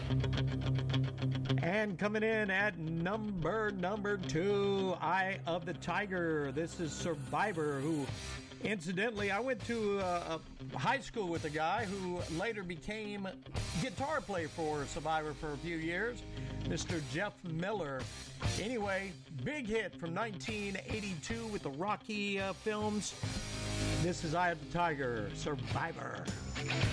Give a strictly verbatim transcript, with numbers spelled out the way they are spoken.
And coming in at number number two, Eye of the Tiger. This is Survivor, who, incidentally, I went to a, a high school with a guy who later became guitar player for Survivor for a few years, Mister Jeff Miller. Anyway, big hit from nineteen eighty-two with the Rocky uh, films. This is Eye of the Tiger, Survivor.